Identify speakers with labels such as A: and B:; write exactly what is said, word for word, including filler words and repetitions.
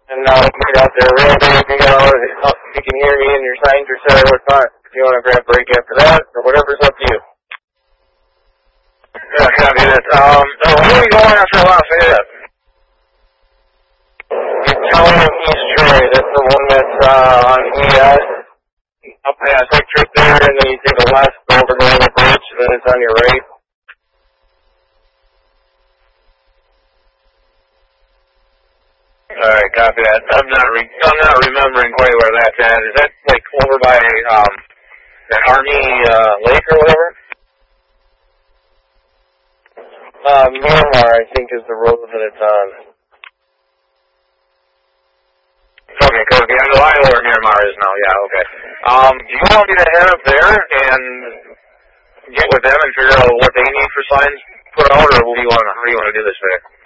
A: And now uh, meet out there real big, you know, you can hear me and your signs are set, it's fine. If you want to grab a break after that, or whatever's up to you.
B: Yeah, copy that. Um, so where are we going after Lafayette?
A: You're telling him East Troy, that's the one that's uh, on E S. Up past quick trip there, and then you take a left over the other bridge, and then it's on your right.
B: All right, copy that. I'm not re- I'm not remembering quite where that's at. Is that like over by um that Army uh, Lake or whatever?
A: Uh, Myanmar, I think, is the road that it's on.
B: Okay, cool. Okay, I know I know where Miramar is now. Yeah, okay. Um, do you want me to head up there and get with them and figure out what they need for signs put out, or what do you want? How do you want to do this, Vic?